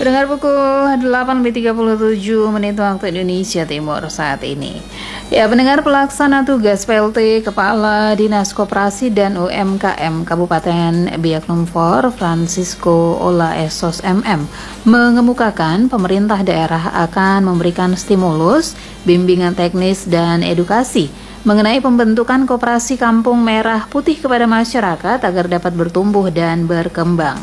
Pendengar pukul 8.37 waktu Indonesia Timur saat ini. Ya, pendengar, pelaksana tugas PLT Kepala Dinas Koperasi dan UMKM Kabupaten Biak Numfor, Francisco Ola Esos MM, mengemukakan pemerintah daerah akan memberikan stimulus, bimbingan teknis dan edukasi mengenai pembentukan koperasi Kampung Merah Putih kepada masyarakat agar dapat bertumbuh dan berkembang.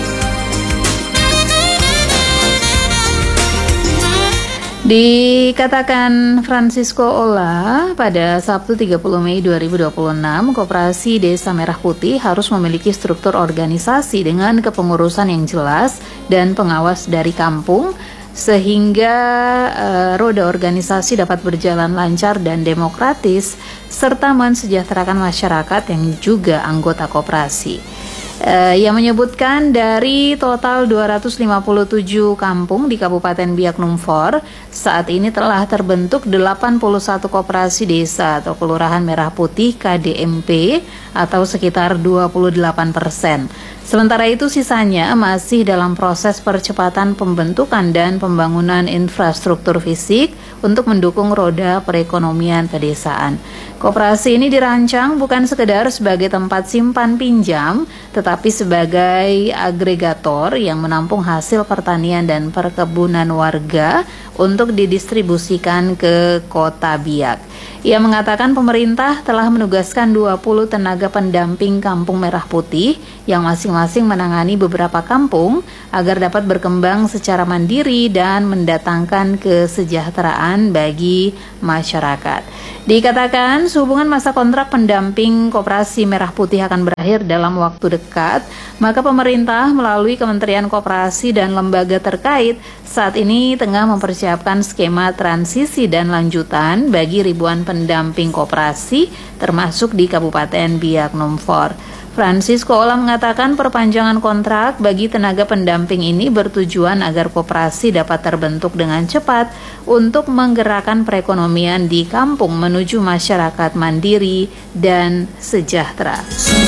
Dikatakan Francisco Ola, pada Sabtu 30 Mei 2026, Koperasi Desa Merah Putih harus memiliki struktur organisasi dengan kepengurusan yang jelas dan pengawas dari kampung, sehingga roda organisasi dapat berjalan lancar dan demokratis, serta mensejahterakan masyarakat yang juga anggota koperasi. Yang menyebutkan dari total 257 kampung di Kabupaten Biak Numfor, saat ini telah terbentuk 81 koperasi desa atau Kelurahan Merah Putih KDMP atau sekitar 28%. Sementara itu sisanya masih dalam proses percepatan pembentukan dan pembangunan infrastruktur fisik untuk mendukung roda perekonomian pedesaan. Koperasi ini dirancang bukan sekedar sebagai tempat simpan pinjam, tetapi sebagai agregator yang menampung hasil pertanian dan perkebunan warga untuk didistribusikan ke Kota Biak. Ia mengatakan pemerintah telah menugaskan 20 tenaga pendamping Kampung Merah Putih yang masing-masing menangani beberapa kampung agar dapat berkembang secara mandiri dan mendatangkan kesejahteraan bagi masyarakat. Dikatakan sehubungan masa kontrak pendamping Koperasi Merah Putih akan berakhir dalam waktu dekat, maka pemerintah melalui Kementerian Koperasi dan lembaga terkait saat ini tengah mempersiapkan skema transisi dan lanjutan bagi ribuan pendamping koperasi termasuk di Kabupaten Biak Numfor. Francisco Ola mengatakan perpanjangan kontrak bagi tenaga pendamping ini bertujuan agar koperasi dapat terbentuk dengan cepat untuk menggerakkan perekonomian di kampung menuju masyarakat mandiri dan sejahtera.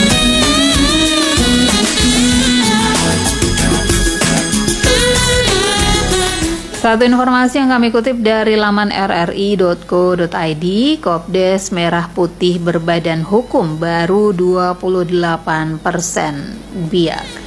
Satu informasi yang kami kutip dari laman rri.co.id, Kopdes Merah Putih berbadan hukum baru 28% Biak.